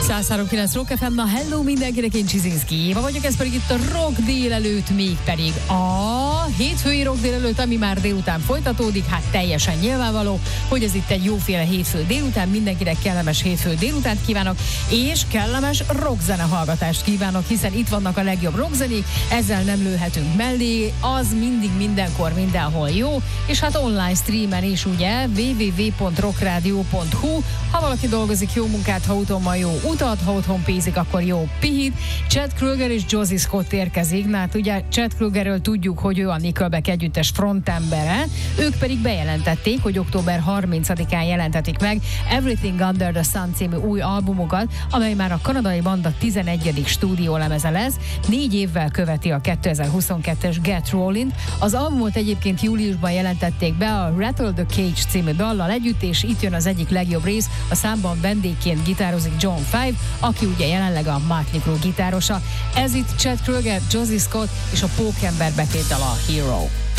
103.9 Rock FM, na hello mindenkinek, én Csizinszki Éva vagyok, ez pedig itt a Rock délelőtt, mégpedig a hétfői Rock délelőtt, ami már délután folytatódik, hát teljesen nyilvánvaló, hogy ez itt egy jóféle hétfő délután, mindenkinek kellemes hétfő délutánt kívánok, és kellemes rockzene hallgatást kívánok, hiszen itt vannak a legjobb rockzenék, ezzel nem lőhetünk mellé, az mindig, mindenkor, mindenhol jó, és hát online streamen is, ugye, www.rockradio.hu, ha valaki dolgozik, jó munkát, ha úton jó utat, ha otthon pézik, akkor jó pihit. Chad Kroeger és Josie Scott érkezik. Na hát ugye Chad Kroegerről tudjuk, hogy ő a Nickelback együttes frontembere, ők pedig bejelentették, hogy október 30-án jelentetik meg Everything Under the Sun című új albumukat, amely már a kanadai banda 11. stúdiólemeze lesz, 4 évvel követi a 2022-es Get Rollin'. Az albumot egyébként júliusban jelentették be a Rattle the Cage című dallal együtt, és itt jön az egyik legjobb rész, a számban vendégként gitározik John Five, aki ugye jelenleg a Mötley Crüe gitárosa. Ez itt Chad Kroeger, Josie Scott és a Pókember betétdala a Hero.